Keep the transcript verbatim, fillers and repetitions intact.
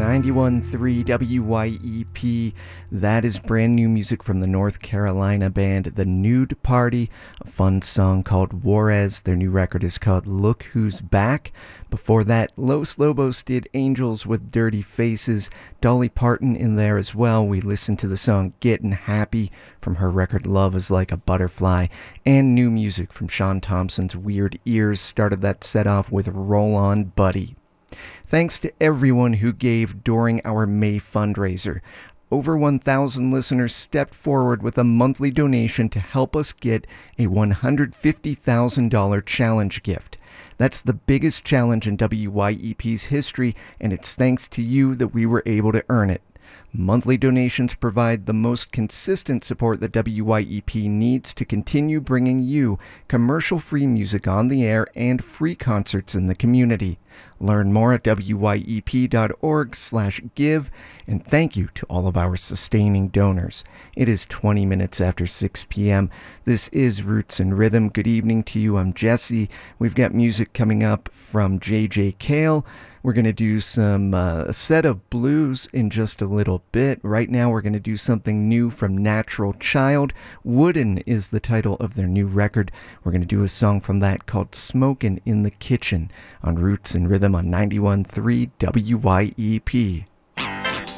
ninety-one point three W Y E P. That is brand new music from the North Carolina band The Nude Party, a fun song called Juarez. Their new record is called Look Who's Back. Before that, Los Lobos did Angels with Dirty Faces. Dolly Parton in there as well. We listened to the song Gettin' Happy from her record Love is Like a Butterfly. And new music from Sean Thompson's Weird Ears started that set off with Roll On Buddy. Thanks to everyone who gave during our May fundraiser. Over one thousand listeners stepped forward with a monthly donation to help us get a one hundred fifty thousand dollars challenge gift. That's the biggest challenge in W Y E P's history, and it's thanks to you that we were able to earn it. Monthly donations provide the most consistent support that W Y E P needs to continue bringing you commercial-free music on the air and free concerts in the community. Learn more at W Y E P dot org slash give, and thank you to all of our sustaining donors. It is twenty minutes after six p.m. This is Roots and Rhythm. Good evening to you. I'm Jesse. We've got music coming up from J J Cale. We're going to do some uh, a set of blues in just a little bit. Right now we're going to do something new from Natural Child. Wooden is the title of their new record. We're going to do a song from that called Smokin' in the Kitchen on Roots and Rhythm on ninety-one point three W Y E P.